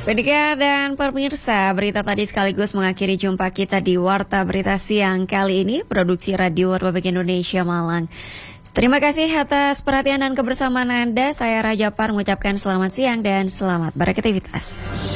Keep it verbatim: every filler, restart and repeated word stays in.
Pendengar dan pemirsa, berita tadi sekaligus mengakhiri jumpa kita di Warta Berita Siang kali ini, produksi Radio Republik Indonesia Malang. Terima kasih atas perhatian dan kebersamaan Anda. Saya Raja Par mengucapkan selamat siang dan selamat beraktivitas.